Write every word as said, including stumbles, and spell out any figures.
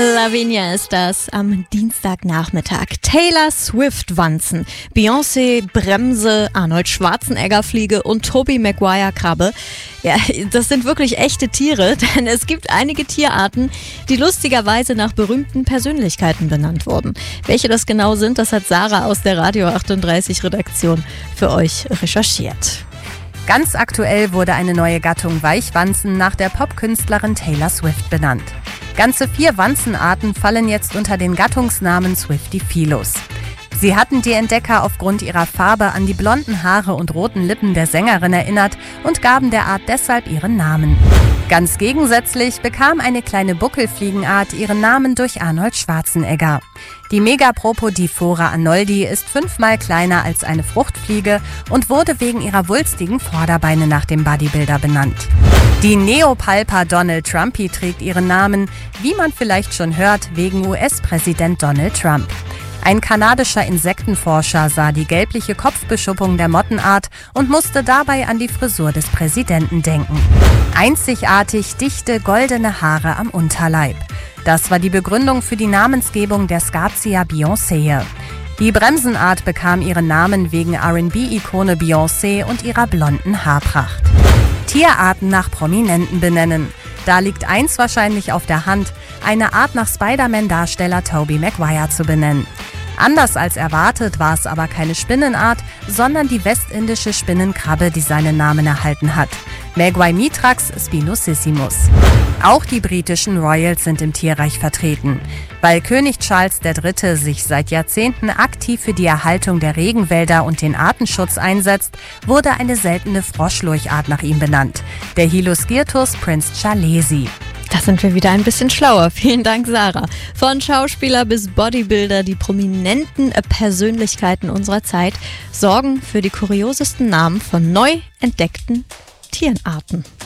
Lavinia ist das am Dienstagnachmittag. Taylor Swift Wanzen, Beyoncé Bremse, Arnold Schwarzenegger Fliege und Tobey Maguire Krabbe. Ja, das sind wirklich echte Tiere, denn es gibt einige Tierarten, die lustigerweise nach berühmten Persönlichkeiten benannt wurden. Welche das genau sind, das hat Sarah aus der Radio achtunddreißig Redaktion für euch recherchiert. Ganz aktuell wurde eine neue Gattung Weichwanzen nach der Popkünstlerin Taylor Swift benannt. Ganze vier Wanzenarten fallen jetzt unter den Gattungsnamen Swiftifilus. Sie hatten die Entdecker aufgrund ihrer Farbe an die blonden Haare und roten Lippen der Sängerin erinnert und gaben der Art deshalb ihren Namen. Ganz gegensätzlich bekam eine kleine Buckelfliegenart ihren Namen durch Arnold Schwarzenegger. Die Megapropodifora arnoldi ist fünfmal kleiner als eine Fruchtfliege und wurde wegen ihrer wulstigen Vorderbeine nach dem Bodybuilder benannt. Die Neopalpa Donald Trumpy trägt ihren Namen, wie man vielleicht schon hört, wegen U S-Präsident Donald Trump. Ein kanadischer Insektenforscher sah die gelbliche Kopfbeschuppung der Mottenart und musste dabei an die Frisur des Präsidenten denken. Einzigartig dichte goldene Haare am Unterleib. Das war die Begründung für die Namensgebung der Skazia Beyoncé. Die Bremsenart bekam ihren Namen wegen R and B-Ikone Beyoncé und ihrer blonden Haarpracht. Tierarten nach Prominenten benennen. Da liegt eins wahrscheinlich auf der Hand, eine Art nach Spider-Man-Darsteller Tobey Maguire zu benennen. Anders als erwartet war es aber keine Spinnenart, sondern die westindische Spinnenkrabbe, die seinen Namen erhalten hat. Maguimitrax spinosissimus. Auch die britischen Royals sind im Tierreich vertreten. Weil König Charles der Dritte sich seit Jahrzehnten aktiv für die Erhaltung der Regenwälder und den Artenschutz einsetzt, wurde eine seltene Froschlurchart nach ihm benannt, der Hyloskirtus prince charlesi. Da sind wir wieder ein bisschen schlauer. Vielen Dank, Sarah. Von Schauspieler bis Bodybuilder, die prominenten Persönlichkeiten unserer Zeit sorgen für die kuriosesten Namen von neu entdeckten Tierarten.